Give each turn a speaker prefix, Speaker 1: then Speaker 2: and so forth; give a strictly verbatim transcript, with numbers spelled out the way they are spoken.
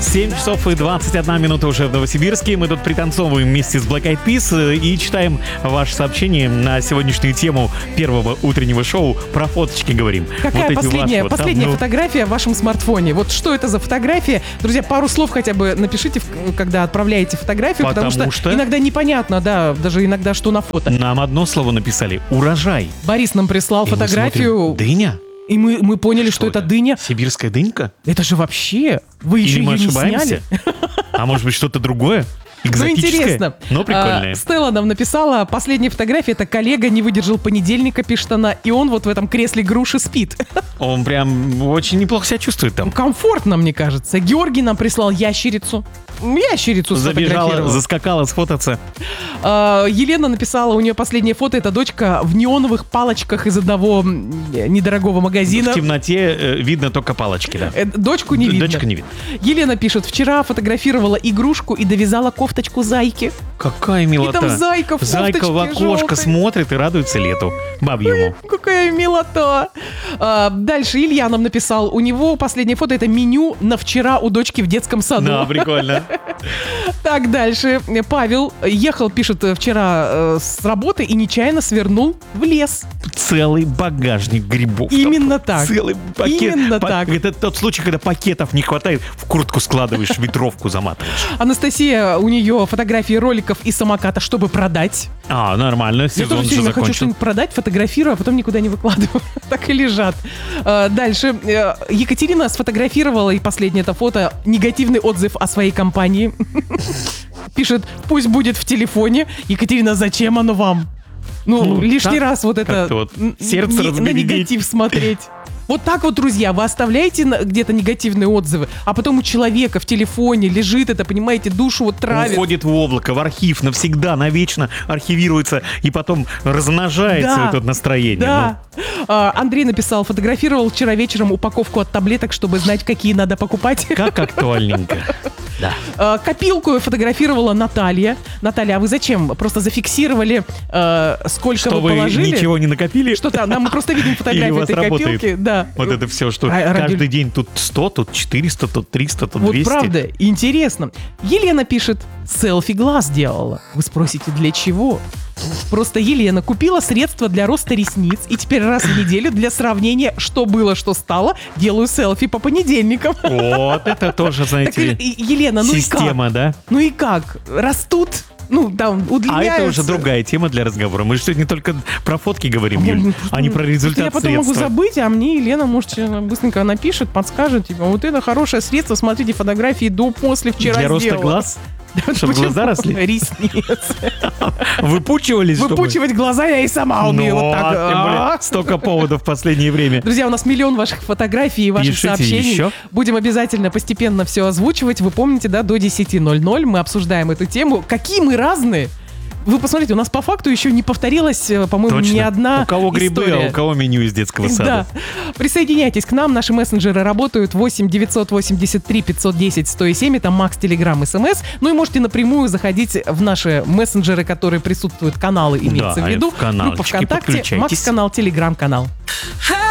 Speaker 1: семь часов и двадцать одна минута уже в Новосибирске. Мы тут пританцовываем вместе с Black Eyed Peas и читаем ваши сообщения на сегодняшнюю тему первого утреннего шоу. Про фоточки говорим.
Speaker 2: Какая
Speaker 1: вот
Speaker 2: последняя,
Speaker 1: вот
Speaker 2: последняя
Speaker 1: там, ну...
Speaker 2: фотография в вашем смартфоне? Вот что это за фотография? Друзья, пару слов хотя бы напишите, когда отправляете фотографию, потому,
Speaker 1: потому
Speaker 2: что,
Speaker 1: что
Speaker 2: иногда непонятно, да, даже иногда что на фото.
Speaker 1: Нам одно слово написали — урожай.
Speaker 2: Борис нам прислал
Speaker 1: И мы
Speaker 2: фотографию.
Speaker 1: смотрим, дыня?
Speaker 2: И мы, мы поняли, что,
Speaker 1: Что
Speaker 2: это
Speaker 1: это?
Speaker 2: дыня.
Speaker 1: Сибирская дынька?
Speaker 2: Это же вообще... Вы еще
Speaker 1: Или мы
Speaker 2: ее не
Speaker 1: ошибаемся?
Speaker 2: сняли?
Speaker 1: А может быть что-то другое?
Speaker 2: Ну,
Speaker 1: Экзотическое?
Speaker 2: интересно.
Speaker 1: Но прикольное.
Speaker 2: А, Стелла нам написала, последняя фотография, это коллега не выдержал понедельника, пишет она, и он вот в этом кресле груши спит.
Speaker 1: Он прям очень неплохо себя чувствует там.
Speaker 2: Комфортно, мне кажется. Георгий нам прислал ящерицу. Ящерицу
Speaker 1: Забежала,
Speaker 2: сфотографировал.
Speaker 1: заскакала сфотаться.
Speaker 2: А, Елена написала, у нее последнее фото, это дочка в неоновых палочках из одного м, недорогого магазина.
Speaker 1: В темноте э, видно только палочки, да.
Speaker 2: Э, Дочку не видно.
Speaker 1: Дочка не видно.
Speaker 2: Елена пишет, вчера фотографировала игрушку и довязала кофточку зайки.
Speaker 1: Какая милота.
Speaker 2: И там зайка в
Speaker 1: Зайка в
Speaker 2: кофточке
Speaker 1: окошко
Speaker 2: желтой.
Speaker 1: смотрит и радуется лету. Бабьему.
Speaker 2: Какая милота. А, дальше Илья нам написал, у него последнее фото, это меню на вчера у дочки в детском саду.
Speaker 1: Да, прикольно.
Speaker 2: Так, дальше. Павел ехал, пишет, вчера э, с работы и нечаянно свернул в лес.
Speaker 1: Целый багажник грибов.
Speaker 2: Именно
Speaker 1: там.
Speaker 2: так.
Speaker 1: Целый пакет.
Speaker 2: Именно
Speaker 1: Па-
Speaker 2: так.
Speaker 1: Это тот случай, когда пакетов не хватает, в куртку складываешь, ветровку заматываешь.
Speaker 2: Анастасия, у нее фотографии роликов и самоката, чтобы продать.
Speaker 1: А, нормально,
Speaker 2: Я
Speaker 1: сезон
Speaker 2: тоже
Speaker 1: же
Speaker 2: все время хочу
Speaker 1: закончен.
Speaker 2: что-нибудь продать, фотографирую, а потом никуда не выкладываю. Так и лежат. А, Дальше. Э, Екатерина сфотографировала, и последнее это фото, негативный отзыв о своей компании. Пишет, пусть будет в телефоне. Екатерина, зачем оно вам? Ну,
Speaker 1: Ну,
Speaker 2: лишний
Speaker 1: так,
Speaker 2: раз вот это
Speaker 1: как-то вот
Speaker 2: н-
Speaker 1: сердце
Speaker 2: не- на
Speaker 1: разбередить.
Speaker 2: негатив смотреть. Вот так вот, друзья, вы оставляете на- где-то негативные отзывы, а потом у человека в телефоне лежит это, понимаете, душу вот травит.
Speaker 1: Уходит в облако, в архив навсегда, навечно архивируется и потом размножается
Speaker 2: Да,
Speaker 1: это настроение.
Speaker 2: Да. А, Андрей написал, фотографировал вчера вечером упаковку от таблеток, чтобы знать, какие надо покупать.
Speaker 1: Ну, как актуальненько. Да.
Speaker 2: А, Копилку фотографировала Наталья. Наталья, а вы зачем? Просто зафиксировали, э, сколько
Speaker 1: Что
Speaker 2: вы
Speaker 1: вы
Speaker 2: положили?
Speaker 1: ничего не накопили?
Speaker 2: Что-то, нам мы просто видим
Speaker 1: Или у
Speaker 2: фотографию
Speaker 1: вас
Speaker 2: этой
Speaker 1: работает
Speaker 2: копилки. Да.
Speaker 1: вот это все, что
Speaker 2: А, ради-
Speaker 1: каждый день тут сто, тут четыреста, тут триста, тут
Speaker 2: Вот
Speaker 1: двести.
Speaker 2: правда, интересно. Елена пишет, селфи глаз делала. Вы спросите, для чего? Просто Елена купила средства для роста ресниц, и теперь раз в неделю для сравнения, что было, что стало, делаю селфи по понедельникам.
Speaker 1: Вот это тоже,
Speaker 2: Так,
Speaker 1: знаете ли,
Speaker 2: и- Елена, ну и
Speaker 1: система,
Speaker 2: как?
Speaker 1: да?
Speaker 2: Ну и как? Растут? Ну, там,
Speaker 1: А
Speaker 2: удлиняются.
Speaker 1: это уже другая тема для разговора. Мы же сегодня только про фотки говорим, Юль, а не про результат
Speaker 2: Я потом могу
Speaker 1: средства.
Speaker 2: забыть, а мне Елена, может, быстренько напишет, подскажет, типа, вот это хорошее средство, смотрите фотографии до-после вчера
Speaker 1: Для роста
Speaker 2: сделала.
Speaker 1: глаз? Чтобы
Speaker 2: Почему?
Speaker 1: глаза росли?
Speaker 2: Ресниц.
Speaker 1: Выпучивались, чтобы...
Speaker 2: Выпучивать глаза я и сама умею.
Speaker 1: Ну,
Speaker 2: Вот так.
Speaker 1: тем более,
Speaker 2: А.
Speaker 1: столько поводов в последнее время.
Speaker 2: Друзья, у нас миллион ваших фотографий и ваших
Speaker 1: Пишите
Speaker 2: сообщений.
Speaker 1: еще.
Speaker 2: Будем обязательно постепенно все озвучивать. Вы помните, да, до десять ноль ноль мы обсуждаем эту тему. Какие мы разные. Вы посмотрите, у нас по факту еще не повторилась, э, по-моему,
Speaker 1: Точно.
Speaker 2: ни одна
Speaker 1: У кого грибы,
Speaker 2: история.
Speaker 1: а у кого меню из детского сада.
Speaker 2: Да. Присоединяйтесь к нам, наши мессенджеры работают восемь девятьсот восемьдесят три пятьсот десять сто семь, это Макс, Телеграм, СМС. Ну и можете напрямую заходить в наши мессенджеры, которые присутствуют, каналы имеется
Speaker 1: Да,
Speaker 2: в виду.
Speaker 1: в каналчики
Speaker 2: Группа ВКонтакте,
Speaker 1: подключайтесь.
Speaker 2: Макс-канал, Телеграм-канал.